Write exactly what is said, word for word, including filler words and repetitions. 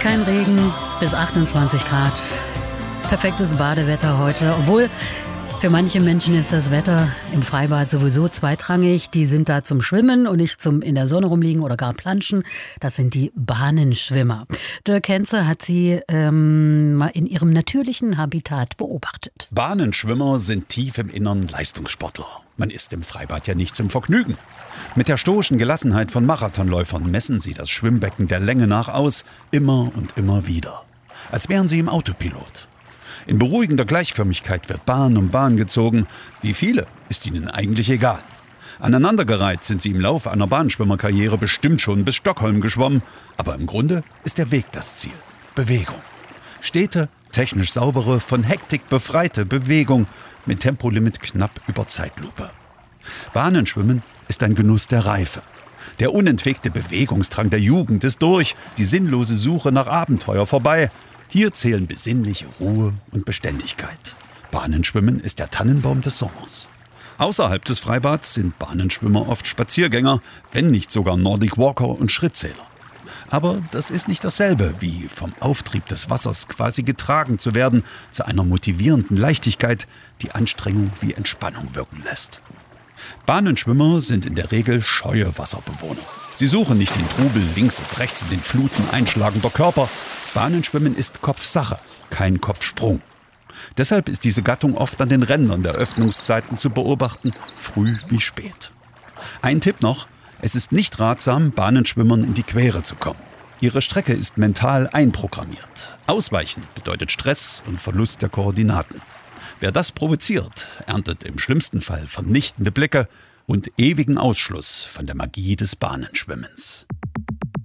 Kein Regen, bis achtundzwanzig Grad. Perfektes Badewetter heute. Obwohl, für manche Menschen ist das Wetter im Freibad sowieso zweitrangig. Die sind da zum Schwimmen und nicht zum in der Sonne rumliegen oder gar planschen. Das sind die Bahnenschwimmer. Dirk Henze hat sie ähm, mal in ihrem natürlichen Habitat beobachtet. Bahnenschwimmer sind tief im Innern Leistungssportler. Man ist im Freibad ja nicht zum Vergnügen. Mit der stoischen Gelassenheit von Marathonläufern messen sie das Schwimmbecken der Länge nach aus, immer und immer wieder. Als wären sie im Autopilot. In beruhigender Gleichförmigkeit wird Bahn um Bahn gezogen. Wie viele, ist ihnen eigentlich egal. Aneinandergereiht sind sie im Laufe einer Bahnschwimmerkarriere bestimmt schon bis Stockholm geschwommen. Aber im Grunde ist der Weg das Ziel. Bewegung. Stete, technisch saubere, von Hektik befreite Bewegung mit Tempolimit knapp über Zeitlupe. Bahnenschwimmen ist ein Genuss der Reife. Der unentwegte Bewegungsdrang der Jugend ist durch, die sinnlose Suche nach Abenteuer vorbei. Hier zählen besinnliche Ruhe und Beständigkeit. Bahnenschwimmen ist der Tannenbaum des Sommers. Außerhalb des Freibads sind Bahnenschwimmer oft Spaziergänger, wenn nicht sogar Nordic Walker und Schrittzähler. Aber das ist nicht dasselbe, wie vom Auftrieb des Wassers quasi getragen zu werden zu einer motivierenden Leichtigkeit, die Anstrengung wie Entspannung wirken lässt. Bahnenschwimmer sind in der Regel scheue Wasserbewohner. Sie suchen nicht den Trubel links und rechts in den Fluten einschlagender Körper. Bahnenschwimmen ist Kopfsache, kein Kopfsprung. Deshalb ist diese Gattung oft an den Rändern der Öffnungszeiten zu beobachten, früh wie spät. Ein Tipp noch: Es ist nicht ratsam, Bahnenschwimmern in die Quere zu kommen. Ihre Strecke ist mental einprogrammiert. Ausweichen bedeutet Stress und Verlust der Koordinaten. Wer das provoziert, erntet im schlimmsten Fall vernichtende Blicke und ewigen Ausschluss von der Magie des Bahnenschwimmens.